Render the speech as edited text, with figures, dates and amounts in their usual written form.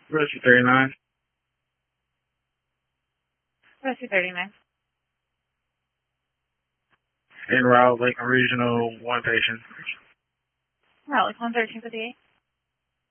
Rescue 39. Rescue 39. En route, Lakeland Regional, one patient. Route 11358.